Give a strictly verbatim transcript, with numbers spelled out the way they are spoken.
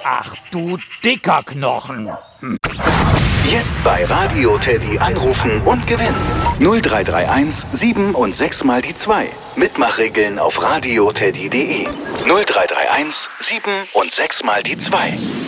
Ach du dicker Knochen. Hm. Jetzt bei Radio Teddy anrufen und gewinnen. null drei drei eins sieben und sechs mal die zwei. Mitmachregeln auf radioteddy punkt de. null drei drei eins sieben und sechs mal die zwei.